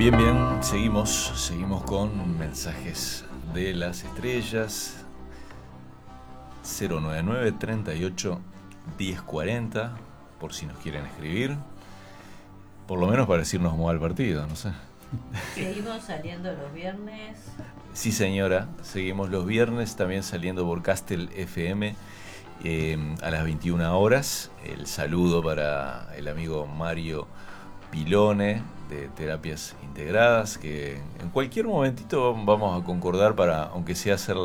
Bien, seguimos con mensajes de las estrellas. 099 38 1040, por si nos quieren escribir, por lo menos para decirnos cómo va el partido, no sé. Seguimos saliendo los viernes. Sí, señora, seguimos los viernes también saliendo por Castel FM a las 21 horas. El saludo para el amigo Mario Pilone de Terapias Integradas, que en cualquier momentito vamos a concordar para, aunque sea hacer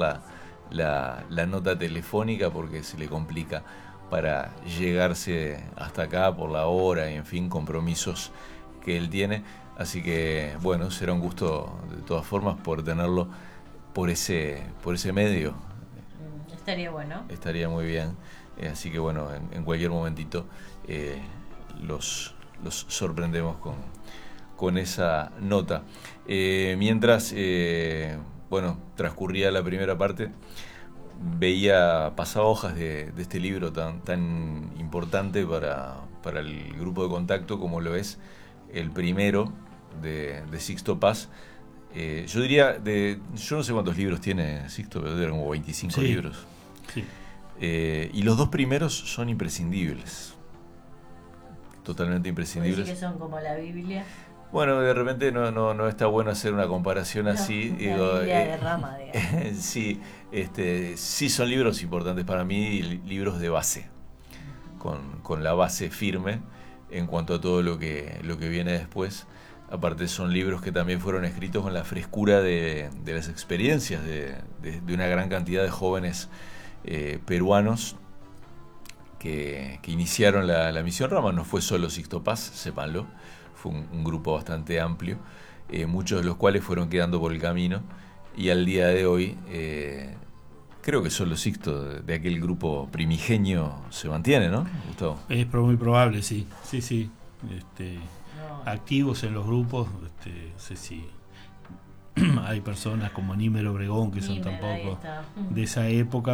la nota telefónica, porque se le complica para llegarse hasta acá por la hora y en fin, compromisos que él tiene. Así que bueno, será un gusto de todas formas por tenerlo por ese medio. Estaría bueno. Estaría muy bien. Así que bueno, en cualquier momentito los sorprendemos con esa nota. Mientras transcurría la primera parte, pasaba hojas de este libro tan importante para el grupo de contacto como lo es el primero de Sixto Paz. Yo diría, yo no sé cuántos libros tiene Sixto, pero eran como 25 libros. Sí. Y los dos primeros son imprescindibles. Totalmente imprescindibles. ¿Decir que son como la Biblia? Bueno, de repente no está bueno hacer una comparación así. La Biblia de rama, digamos. Sí, sí son libros importantes para mí, libros de base, con la base firme en cuanto a todo lo que viene después. Aparte son libros que también fueron escritos con la frescura de las experiencias de una gran cantidad de jóvenes peruanos que iniciaron la misión Rama. No fue solo Sixto Paz, sépanlo, fue un grupo bastante amplio, muchos de los cuales fueron quedando por el camino, y al día de hoy creo que solo Sixto de aquel grupo primigenio se mantiene, ¿no, Gustavo? Es muy probable, sí. Activos en los grupos, no sé si hay personas como Nímero Obregón que son tampoco de esa época,